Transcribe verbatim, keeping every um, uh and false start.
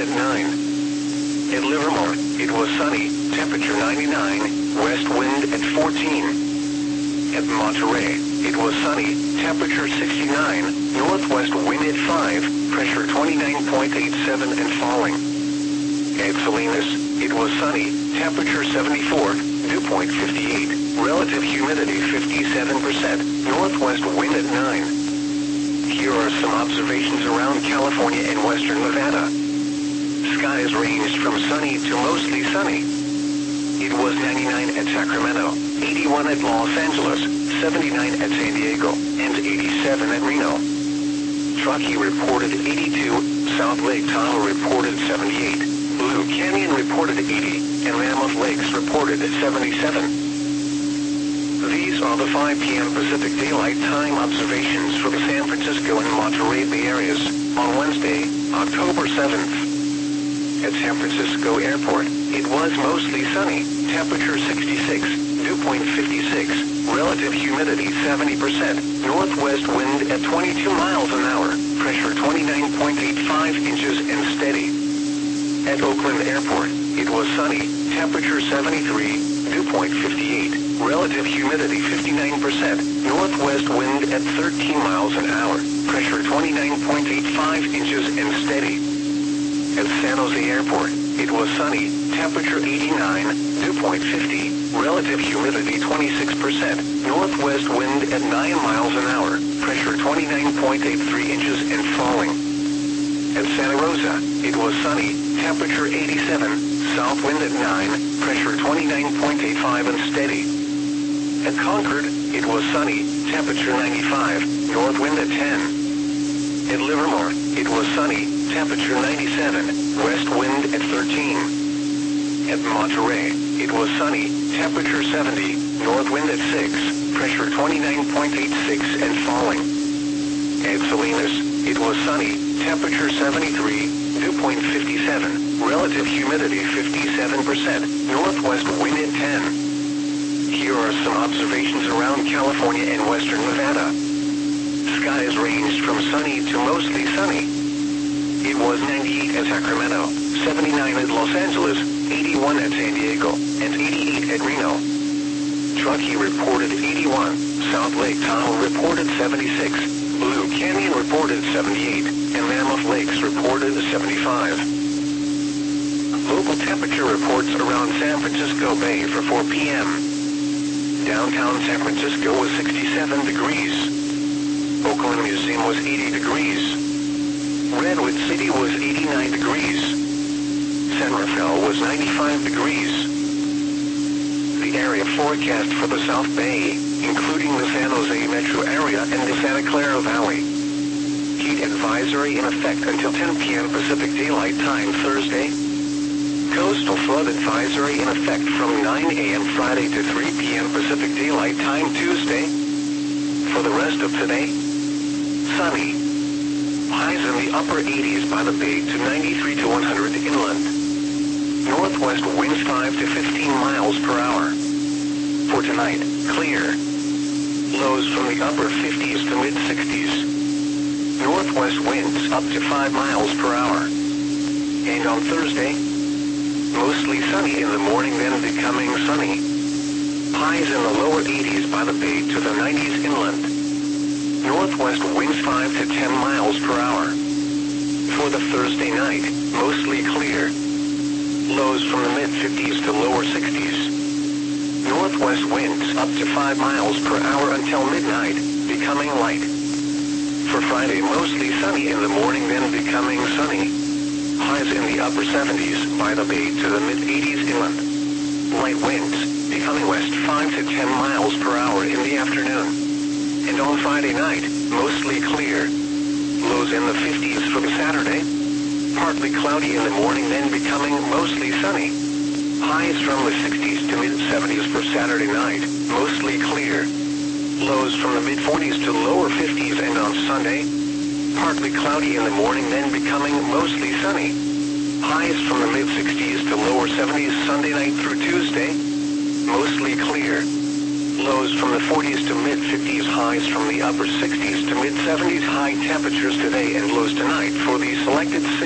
at nine. At Livermore, it was sunny, temperature ninety-nine, west wind at fourteen. At Monterey, it was sunny, temperature sixty-nine, northwest wind at five, pressure twenty-nine point eight seven and falling. At Salinas, it was sunny, temperature seventy-four, dew point fifty-eight, relative humidity fifty-seven percent, northwest wind at nine. Here are some observations around California and western Nevada. Skies ranged from sunny to mostly sunny. It was ninety-nine at Sacramento, eighty-one at Los Angeles, seventy-nine at San Diego, and eighty-seven at Reno. Truckee reported eighty-two, South Lake Tahoe reported seventy-eight, Blue Canyon reported eighty, and Mammoth Lakes reported seventy-seven. These are the five p m Pacific Daylight Time observations for the San Francisco and Monterey Bay areas on Wednesday, October seventh. At San Francisco Airport, it was mostly sunny, temperature sixty-six, dew point fifty-six, relative humidity seventy percent, northwest wind at twenty-two miles an hour, pressure twenty-nine point eight five inches and steady. At Oakland Airport, it was sunny, temperature seventy-three, dew point fifty-eight, relative humidity fifty-nine percent, northwest wind at thirteen miles an hour, pressure twenty-nine point eight five inches and steady. At San Jose Airport, it was sunny, temperature eighty-nine, dew point fifty, relative humidity twenty-six percent, northwest wind at nine miles an hour, pressure twenty-nine point eight three inches and falling. At Santa Rosa, it was sunny, temperature eighty-seven, south wind at nine, pressure twenty-nine point eight five and steady. At Concord, it was sunny, temperature ninety-five, north wind at ten. At Livermore, it was sunny, temperature ninety-seven, west wind at thirteen. At Monterey, it was sunny, temperature seventy, north wind at six, pressure twenty-nine point eight six and falling. At Salinas, it was sunny, temperature seventy-three, dew point fifty-seven, relative humidity fifty-seven percent, northwest wind at ten. Here are some observations around California and western Nevada. Skies ranged from sunny to mostly sunny. It was ninety-eight at Sacramento, seventy-nine at Los Angeles, eighty-one at San Diego, and eighty-eight at Reno. Truckee reported eighty-one, South Lake Tahoe reported seventy-six, Blue Canyon reported seventy-eight, and Mammoth Lakes reported seventy-five. Local temperature reports around San Francisco Bay for four p m Downtown San Francisco was sixty-seven degrees. Oakland Museum was eighty degrees. Redwood City was eighty-nine degrees. San Rafael was ninety-five degrees. The area forecast for the South Bay, including the San Jose metro area and the Santa Clara Valley. Heat advisory in effect until ten p m Pacific Daylight Time Thursday. Coastal flood advisory in effect from nine a m Friday to three p m Pacific Daylight Time Tuesday. For the rest of today, sunny. Highs in the upper eighties by the bay to ninety-three to one hundred inland. Northwest winds five to fifteen miles per hour. For tonight, clear. Lows from the upper fifties to mid sixties. Northwest winds up to five miles per hour. And on Thursday, mostly sunny in the morning, then becoming sunny. Highs in the lower eighties by the bay to the nineties inland. Northwest winds five to ten miles per hour. For the Thursday night, mostly clear. Lows from the mid fifties to lower sixties. Northwest winds up to five miles per hour until midnight, becoming light. For Friday, mostly sunny in the morning, then becoming sunny. Highs in the upper seventies by the bay to the mid eighties inland. Light winds, becoming west five to ten miles per hour in the afternoon. And on Friday night, mostly clear. Lows in the fifties for the Saturday. Partly cloudy in the morning, then becoming mostly sunny. Highs from the sixties to mid seventies for Saturday night, mostly clear. Lows from the mid forties to lower fifties, and on Sunday, partly cloudy in the morning, then becoming mostly sunny. Highs from the mid sixties to lower seventies Sunday night through Tuesday, mostly clear. Lows from the forties to mid fifties, highs from the upper sixties to mid seventies. High temperatures today and lows tonight for the selected cities.